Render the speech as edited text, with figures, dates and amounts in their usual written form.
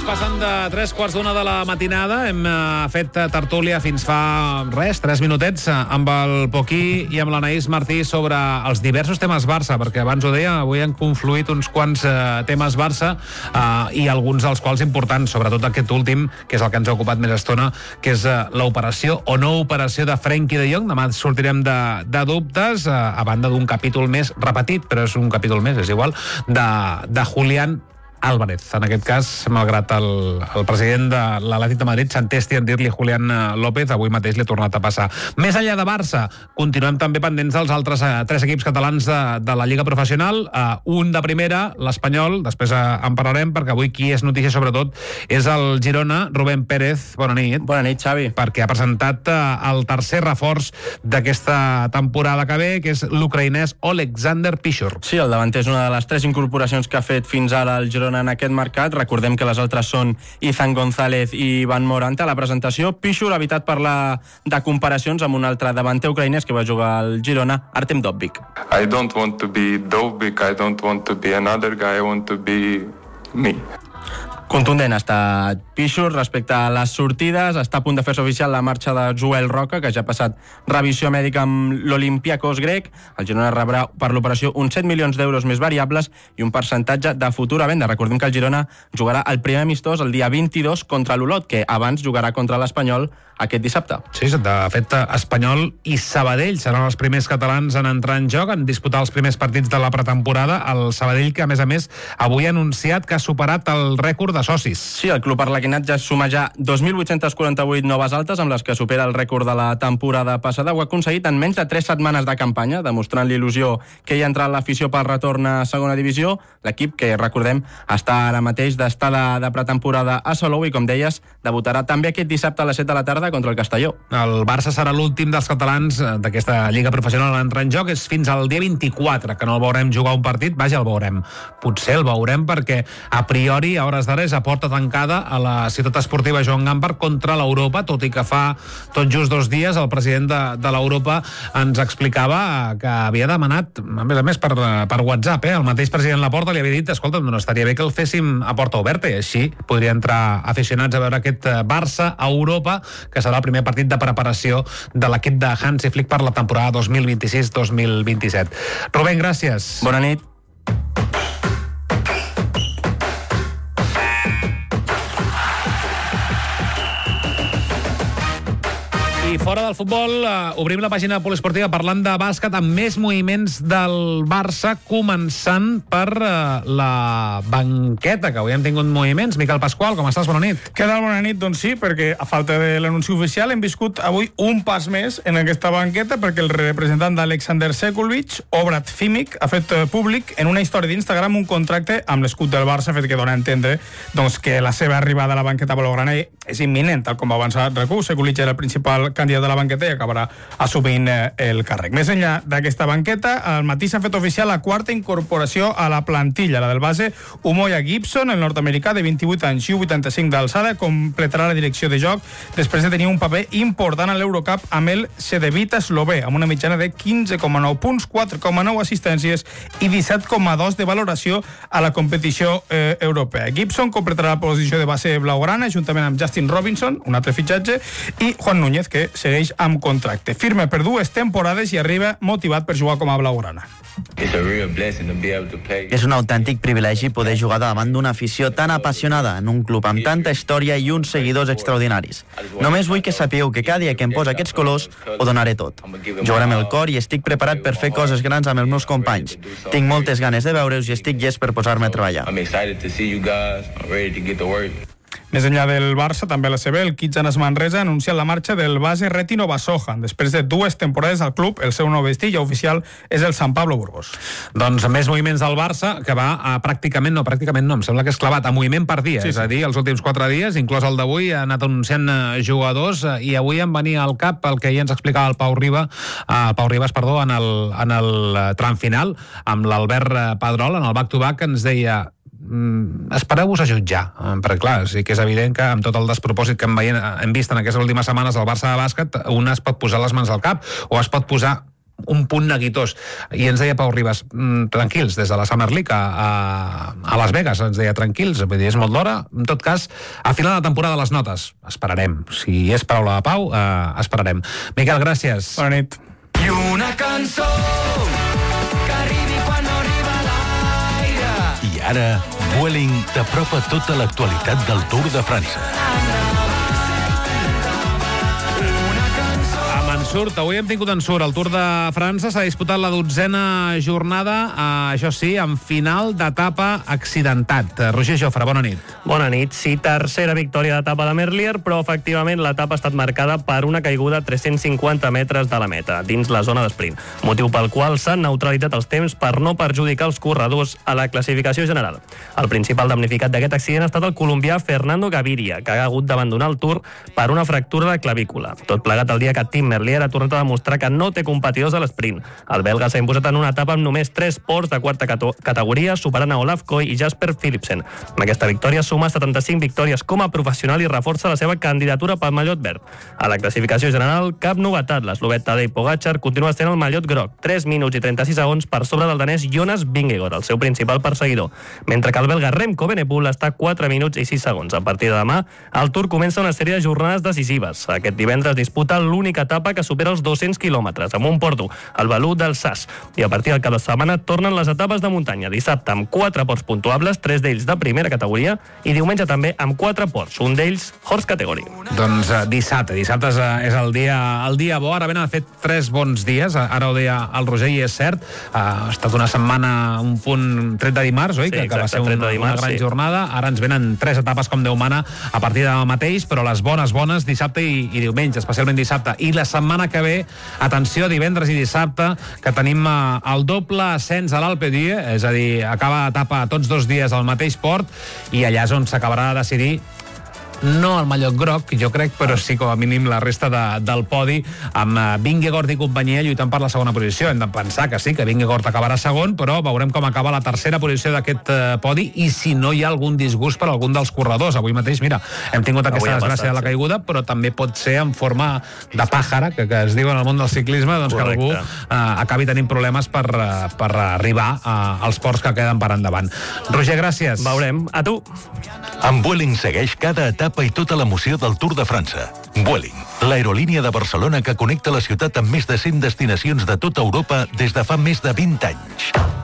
passen de 3:15 de la matinada. Hem fet tertúlia fins fa 3 minutets amb el Poquí i amb l'Anaïs Martí sobre els diversos temes Barça, perquè abans ho deia, avui han confluït uns quants temes Barça i alguns dels quals importants, sobretot aquest últim, que és el que ens ha ocupat més estona, que és l'operació o no operació de Frenkie de Jong. Demà sortirem de dubtes, a banda d'un capítol més repetit, però és un capítol més, és igual, de Julián Álvarez. En aquest cas, malgrat el president de l'Atlètic de Madrid s'entesti en dir-li Julián López, avui mateix li ha tornat a passar. Més enllà de Barça, continuem també pendents dels altres 3 equips catalans de la Lliga Professional. Un de primera, l'Espanyol, després en parlarem, perquè avui qui és notícia sobretot és el Girona. Rubén Pérez, bona nit. Bona nit, Xavi. Perquè ha presentat el tercer reforç d'aquesta temporada que ve, que és l'ucraïnès Oleksandr Pichur. Sí, el davanter és una de les 3 incorporacions que ha fet fins ara el Girona en aquest mercat. Recordem que les altres són Izan González i Ivan Morante. A la presentació, Pichur ha evitat parlar de comparacions amb un altre davanter ucraïnès que va jugar al Girona, Artem Dovbyk. I don't want to be Dovbyk, I don't want to be another guy, I want to be me. Contundent ha estat Pichur respecte a les sortides. Està a punt de fer-se oficial la marxa de Joel Roca, que ja ha passat revisió mèdica amb l'Olympiakos grec. El Girona rebrà per l'operació uns 7 milions d'euros més variables i un percentatge de futura venda. Recordem que el Girona jugarà el primer amistós el dia 22 contra l'Olot, que abans jugarà contra l'Espanyol aquest dissabte. Sí, de fet, Espanyol i Sabadell seran els primers catalans en entrar en joc, en disputar els primers partits de la pretemporada. El Sabadell, que a més avui ha anunciat que ha superat el rècord de socis. Sí, el club arlequinat ja suma ja 2.848 noves altes, amb les que supera el rècord de la temporada passada. Ho ha aconseguit en menys de 3 setmanes de campanya, demostrant l'il·lusió que hi ha entrat l'afició pel retorn a segona divisió. L'equip, que recordem, està ara mateix d'estar de pretemporada a Salou i, com deies, debutarà també aquest dissabte a les 7 de la tarda contra el Castelló. El Barça serà l'últim dels catalans d'aquesta Lliga Professional a entrar en joc. És fins al dia 24 que no el veurem jugar un partit. Vaja, el veurem. Potser el veurem perquè a priori, a hores d'ara, és a porta tancada a la Ciutat Esportiva Joan Gamper contra l'Europa, tot i que fa tot just 2 dies el president de l'Europa ens explicava que havia demanat, a més per WhatsApp, el mateix president Laporta li havia dit, escolta, no estaria bé que el féssim a porta oberta, i així podria entrar aficionats a veure aquest Barça a Europa, que serà el primer partit de preparació de l'equip de Hansi Flick per la temporada 2026-2027. Rubén, gràcies. Bona nit. I fora del futbol, obrim la pàgina poliesportiva parlant de bàsquet amb més moviments del Barça, començant per la banqueta, que avui hem tingut moviments. Miquel Pasqual, com estàs? Bona nit. Què tal? Bona nit. Doncs sí, perquè a falta de l'anunci oficial hem viscut avui un pas més en aquesta banqueta, perquè el representant d'Alexander Sekulic, Obrat Fimic, ha fet públic en una història d'Instagram un contracte amb l'escut del Barça, fet que dona a entendre doncs, que la seva arribada a la banqueta blaugrana és imminent, tal com va avançar RAC1. Sekulic era el principal candidat de la banqueta i acabarà assumint el càrrec. Més enllà d'aquesta banqueta, al matí s'ha fet oficial la 4a incorporació a la plantilla, la del base Umoja Gibson, el nord-americà de 28 anys i 1,85 d'alçada, completarà la direcció de joc després de tenir un paper important a l'Eurocup amb el Cedevita eslové, amb una mitjana de 15,9 punts, 4,9 assistències i 17,2 de valoració a la competició europea. Gibson completarà la posició de base blaugrana juntament amb Justin Robinson, un altre fitxatge, i Juan Núñez, que segueix amb contracte. Firma per 2 temporades i arriba motivat per jugar com a blaugrana. És un autèntic privilegi poder jugar davant d'una afició tan apassionada en un club amb tanta història i uns seguidors extraordinaris. Només vull que sapigueu que cada dia que em posa aquests colors ho donaré tot. Jugaré amb el cor i estic preparat per fer coses grans amb els meus companys. Tinc moltes ganes de veure-us i estic llest per posar-me a treballar. Més enllà del Barça, també a la CB, el Kitsanas Manresa ha anunciat la marxa del base Reti Novasoja. Després de 2 temporades al club, el seu nou destí ja oficial és el San Pablo Burgos. Doncs més moviments del Barça, que va a pràcticament no, em sembla que és clavat, a moviment per dia, és a dir, els últims 4 dies, inclòs el d'avui, ha anat anunciant jugadors, i avui em venia al cap el que ja ens explicava el Pau Ribas, en el tram final, amb l'Albert Pedrol, en el back-to-back, que ens deia espereu-vos a jutjar, perquè clar, sí que és evident que amb tot el despropòsit que hem vist en aquestes últimes setmanes al Barça de bàsquet, un es pot posar les mans al cap o es pot posar un punt neguitós. I ens deia Pau Ribas, tranquils, des de la Summer League a Las Vegas, ens deia tranquils, vull dir, és molt d'hora. En tot cas, a final de temporada les notes, esperarem. Si és paraula de Pau, esperarem. Miquel, gràcies. Bona nit. I una cançó que arribi quan no arriba l'aire. I ara, Vueling t'apropa tota l'actualitat del Tour de França. Avui hem tingut ensurt. El Tour de França s'ha disputat la 12a jornada, això sí, amb final d'etapa accidentat. Roger Jofre, bona nit. Bona nit. Sí, tercera victòria d'etapa de Merlier, però efectivament l'etapa ha estat marcada per una caiguda a 350 metres de la meta, dins la zona d'esprint, motiu pel qual s'han neutralitzat els temps per no perjudicar els corredors a la classificació general. El principal damnificat d'aquest accident ha estat el colombià Fernando Gaviria, que ha hagut d'abandonar el Tour per una fractura de clavícula. Tot plegat el dia que Tim Merlier ha tornat a demostrar que no té competidors a l'esprint. El belga s'ha imposat en una etapa amb només 3 ports de quarta categoria, superant a Olaf Koy i Jasper Philipsen. Amb aquesta victòria suma 75 victòries com a professional i reforça la seva candidatura pel mallot verd. A la classificació general, cap novetat. L'eslovet Tadej Pogačar continua sent el mallot groc, 3 minuts i 36 segons per sobre del danès Jonas Vingegaard, el seu principal perseguidor, mentre que el belga Remco Evenepoel està a 4 minuts i 6 segons. A partir de demà, el Tour comença una sèrie de jornades decisives. Aquest divendres disputa l'única etapa que supera els 200 quilòmetres, amb un porto, el Velut del Sas. I a partir del cap de setmana tornen les etapes de muntanya. Dissabte amb 4 ports puntuables, 3 d'ells de primera categoria, i diumenge també amb 4 ports, un d'ells Horse Category. Doncs dissabte és el dia bo. Ara ben ha fet 3 bons dies, ara ho deia el Roger i és cert. Ha estat una setmana, un punt tret de dimarts, oi? Sí, que va ser una gran jornada. Ara ens venen 3 etapes, com Déu mana, a partir de demà mateix, però les bones dissabte i diumenge, especialment dissabte. I la setmana que ve, atenció, divendres i dissabte, que tenim el doble ascens a l'Alpe d'Huez, és a dir, acaba etapa tots 2 dies al mateix port, i allà és on s'acabarà de decidir no el mallot groc, jo crec, però sí com a mínim la resta del podi, amb Vingegaard i companyia lluitant per la segona posició. Hem de pensar que sí, que Vingegaard acabarà segon, però veurem com acaba la tercera posició d'aquest podi i si no hi ha algun disgust per algun dels corredors. Avui mateix, mira, hem tingut aquesta desgràcia de la caiguda, però també pot ser en forma de pàjara, que es diu en el món del ciclisme, doncs que algú acabi tenint problemes per arribar als ports que queden per endavant. Roger, gràcies. Veurem. A tu. Amb Vueling segueix cada etapa i tota l'emoció del Tour de França. Vueling, l'aerolínia de Barcelona que connecta la ciutat amb més de 100 destinacions de tota Europa des de fa més de 20 anys.